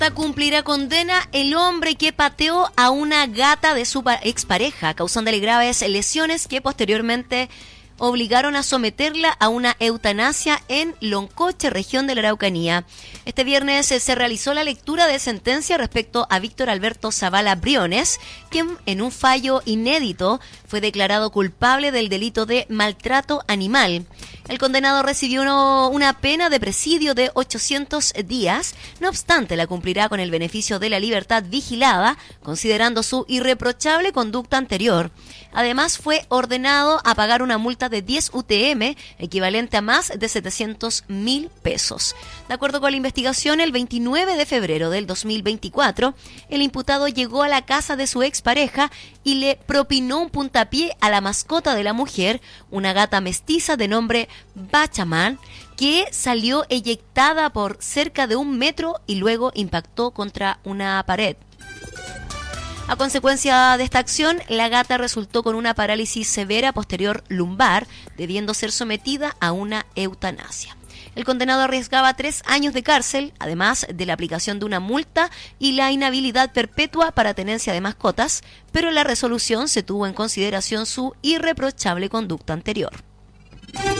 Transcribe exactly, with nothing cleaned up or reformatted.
Cumplirá condena el hombre que pateó a una gata de su expareja, causándole graves lesiones que posteriormente obligaron a someterla a una eutanasia en Loncoche, región de la Araucanía. Este viernes se realizó la lectura de sentencia respecto a Víctor Alberto Zavala Briones, quien en un fallo inédito fue declarado culpable del delito de maltrato animal. El condenado recibió uno, una pena de presidio de ochocientos días, no obstante la cumplirá con el beneficio de la libertad vigilada, considerando su irreprochable conducta anterior. Además, fue ordenado a pagar una multa de diez U T M, equivalente a más de setecientos mil pesos. De acuerdo con la investigación, el veintinueve de febrero del dos mil veinticuatro, el imputado llegó a la casa de su expareja y le propinó un puntapié a la mascota de la mujer, una gata mestiza de nombre Bachaman, que salió eyectada por cerca de un metro y luego impactó contra una pared. A consecuencia de esta acción, la gata resultó con una parálisis severa posterior lumbar, debiendo ser sometida a una eutanasia. El condenado arriesgaba tres años de cárcel, además de la aplicación de una multa y la inhabilidad perpetua para tenencia de mascotas, pero en la resolución se tuvo en consideración su irreprochable conducta anterior.